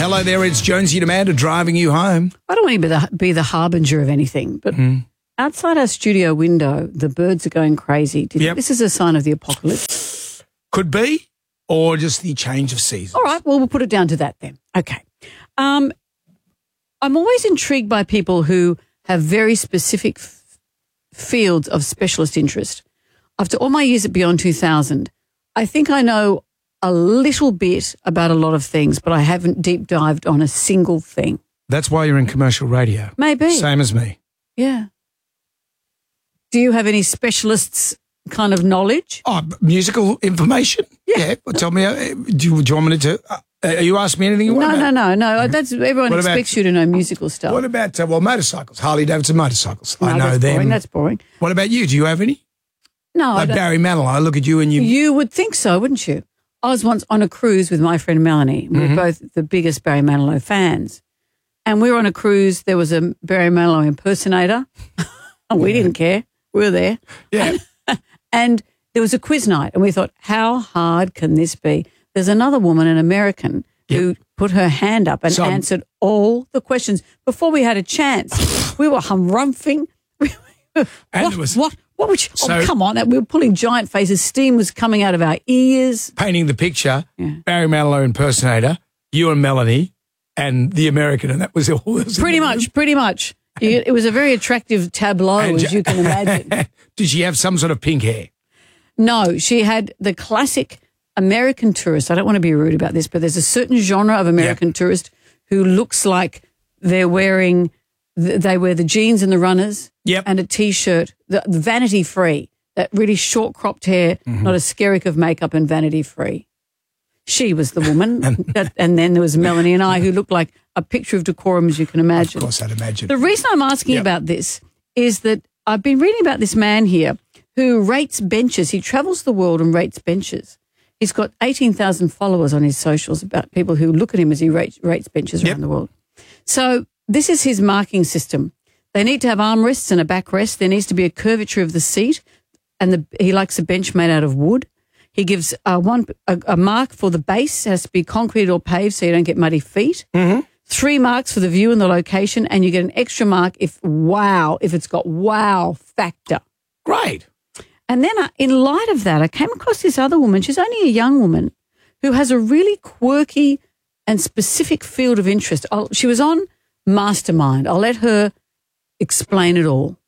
Hello there, it's Jonesy and Amanda driving you home. I don't want to be the harbinger of anything, but outside our studio window, the birds are going crazy. Do you think this is a sign of the apocalypse? Could be, or just the change of season. All right, well, we'll put it down to that then. Okay. I'm always intrigued by people who have very specific fields of specialist interest. After all my years at Beyond 2000, I think I know a little bit about a lot of things, but I haven't deep dived on a single thing. That's why you're in commercial radio. Maybe. Same as me. Yeah. Do you have any specialists kind of knowledge? Oh, musical information? Yeah. Well, tell me, do you want me to... are you asking me anything you want? No. That's everyone expects you to know musical stuff. What about, motorcycles? Harley-Davidson motorcycles. No, I know them. That's boring. What about you? Do you have any? No, like Barry Manilow, I look at you and you... You would think so, wouldn't you? I was once on a cruise with my friend Melanie. We were both the biggest Barry Manilow fans. And we were on a cruise. There was a Barry Manilow impersonator. And we didn't care. We were there. Yeah. And there was a quiz night. And we thought, how hard can this be? There's another woman, an American, who put her hand up and answered all the questions before we had a chance. We were humrumping. What would you, come on, we were pulling giant faces. Steam was coming out of our ears. Painting the picture, Barry Manilow impersonator, you and Melanie, and the American, and that was all. Pretty much. It was a very attractive tableau, as you can imagine. Did she have some sort of pink hair? No, she had the classic American tourist. I don't want to be rude about this, but there's a certain genre of American tourist who looks like they're wearing... They wear the jeans and the runners and a T-shirt, the vanity free, that really short cropped hair, not a skerrick of makeup and vanity free. She was the woman. And then there was Melanie and I who looked like a picture of decorum, as you can imagine. Of course, I'd imagine. The reason I'm asking about this is that I've been reading about this man here who rates benches. He travels the world and rates benches. He's got 18,000 followers on his socials about people who look at him as he rates benches around the world. So... this is his marking system. They need to have armrests and a backrest. There needs to be a curvature of the seat, and he likes a bench made out of wood. He gives a mark for the base. It has to be concrete or paved so you don't get muddy feet. 3 marks for the view and the location, and you get an extra mark if it's got wow factor. Great. And then in light of that, I came across this other woman. She's only a young woman who has a really quirky and specific field of interest. She was on Mastermind. I'll let her explain it all.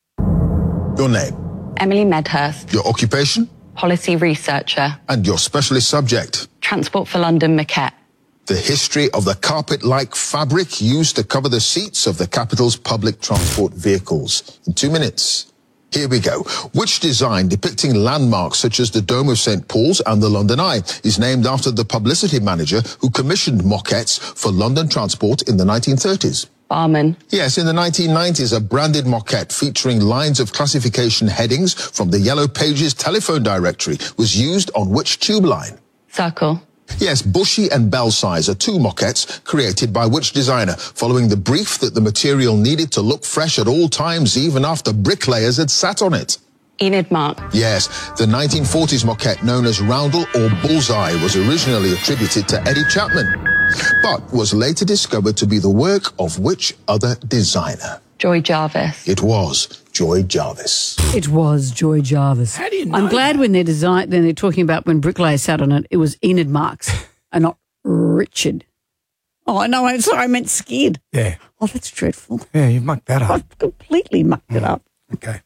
Your name? Emily Medhurst. Your occupation? Policy researcher. And your specialist subject? Transport for London maquette. The history of the carpet-like fabric used to cover the seats of the capital's public transport vehicles. In 2 minutes. Here we go. Which design depicting landmarks such as the Dome of St. Paul's and the London Eye is named after the publicity manager who commissioned moquettes for London Transport in the 1930s? Barman. Yes, in the 1990s, a branded moquette featuring lines of classification headings from the Yellow Pages telephone directory was used on which tube line? Circle. Yes, Bushy and Belsize are 2 moquettes created by which designer, following the brief that the material needed to look fresh at all times, even after bricklayers had sat on it? Enid Mark. Yes, the 1940s moquette known as Roundel or Bullseye was originally attributed to Eddie Chapman, but was later discovered to be the work of which other designer? Joy Jarvis. It was Joy Jarvis. It was Joy Jarvis. How do you know I'm glad that? when they're talking about when bricklayers sat on it was Enid Marks and not Richard. Oh, no, I'm sorry, I meant Skid. Yeah. Oh, that's dreadful. Yeah, you mucked that up. I've completely mucked it up. Okay.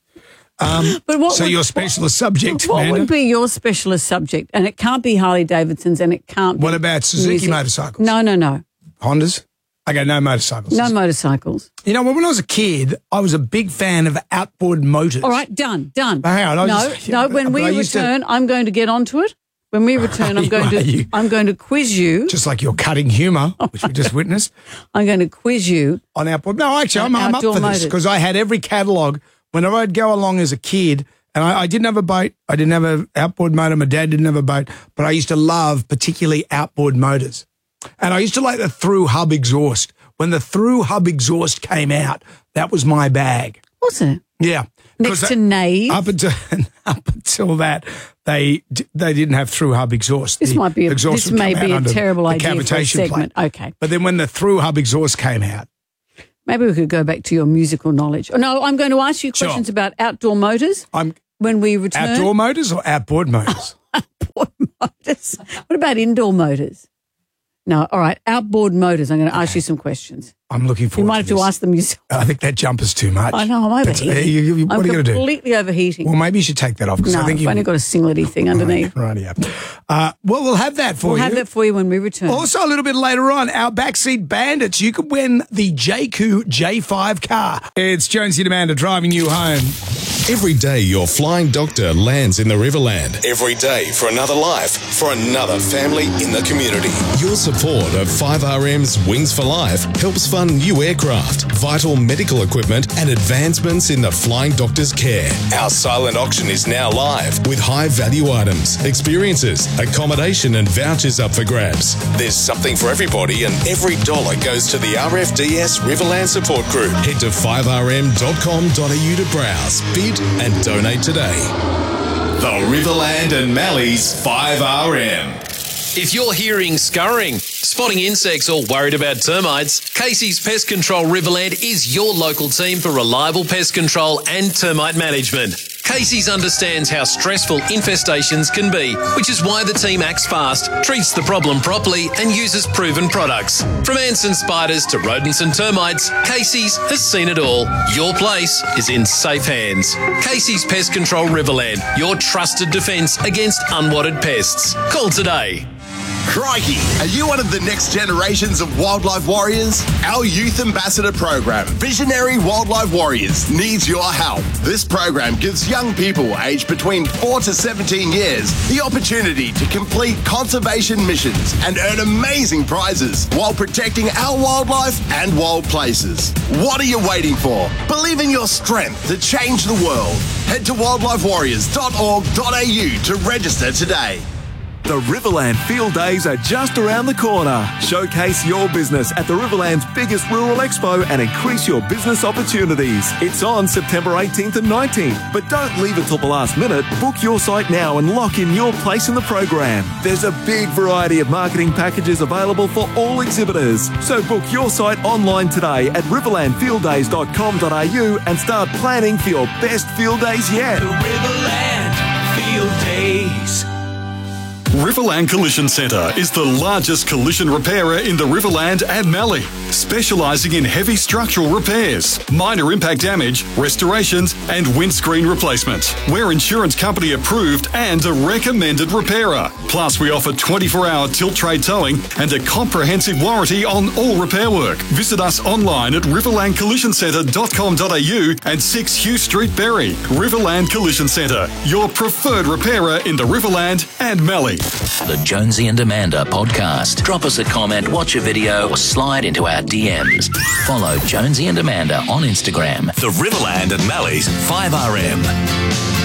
But what So your specialist subject, What Amanda? would be your specialist subject? And it can't be Harley Davidson's and it can't be... What about Suzuki music. motorcycles? No. Hondas? Okay, no motorcycles. No motorcycles. You know, when I was a kid, I was a big fan of outboard motors. All right, done. Hang on, When we return, I'm going to get onto it. When we return, I'm going to quiz you. Just like your cutting humour, which we just witnessed. I'm going to quiz you. On outboard. No, actually, I'm up for this because I had every catalogue. Whenever I'd go along as a kid, and I didn't have a boat, I didn't have an outboard motor, my dad didn't have a boat, but I used to love particularly outboard motors. And I used to like the through hub exhaust. When the through hub exhaust came out, that was my bag. Was it? Yeah. Next to nave. Up until that, they didn't have through hub exhaust. This may be a terrible idea for a segment. Plate. Okay. But then when the through hub exhaust came out. Maybe we could go back to your musical knowledge. Oh, no, I'm going to ask you questions about outdoor motors when we return. Outdoor motors or outboard motors? Outboard motors. What about indoor motors? No, all right. Outboard motors. I'm going to ask you some questions. I'm looking forward to You might have to ask them yourself. I think that jumper's too much. I know, I'm overheating. What are you going to do? I'm completely overheating. Well, maybe you should take that off. No, I think I've only got a singlety thing underneath. Right, yeah. Well, we'll have that for you. We'll have that for you when we return. Also, a little bit later on, our Backseat Bandits, you could win the JQ J5 car. It's Jonesy and Amanda driving you home. Every day your flying doctor lands in the Riverland. Every day for another life, for another family in the community. Your support of 5RM's Wings for Life helps fund new aircraft, vital medical equipment and advancements in the flying doctor's care. Our silent auction is now live with high value items, experiences, accommodation and vouchers up for grabs. There's something for everybody and every dollar goes to the RFDS Riverland Support Group. Head to 5rm.com.au to browse, bid and donate today. The Riverland and Mallee's 5RM. If you're hearing scurrying, spotting insects or worried about termites, Casey's Pest Control Riverland is your local team for reliable pest control and termite management. Casey's understands how stressful infestations can be, which is why the team acts fast, treats the problem properly and uses proven products. From ants and spiders to rodents and termites, Casey's has seen it all. Your place is in safe hands. Casey's Pest Control Riverland, your trusted defence against unwanted pests. Call today. Crikey! Are you one of the next generations of wildlife warriors? Our Youth Ambassador program, Visionary Wildlife Warriors, needs your help. This program gives young people aged between 4 to 17 years the opportunity to complete conservation missions and earn amazing prizes while protecting our wildlife and wild places. What are you waiting for? Believe in your strength to change the world. Head to wildlifewarriors.org.au to register today. The Riverland Field Days are just around the corner. Showcase your business at the Riverland's biggest rural expo and increase your business opportunities. It's on September 18th and 19th, but don't leave it till the last minute. Book your site now and lock in your place in the program. There's a big variety of marketing packages available for all exhibitors. So book your site online today at riverlandfielddays.com.au and start planning for your best field days yet. The Riverland Field Days. Riverland Collision Centre is the largest collision repairer in the Riverland and Mallee, specialising in heavy structural repairs, minor impact damage, restorations and windscreen replacement. We're insurance company approved and a recommended repairer. Plus we offer 24-hour tilt trade towing and a comprehensive warranty on all repair work. Visit us online at riverlandcollisioncentre.com.au and 6 Hugh Street, Berry. Riverland Collision Centre, your preferred repairer in the Riverland and Mallee. The Jonesy and Amanda podcast. Drop us a comment, watch a video, or slide into our DMs. Follow Jonesy and Amanda on Instagram. The Riverland and Mallee's 5RM.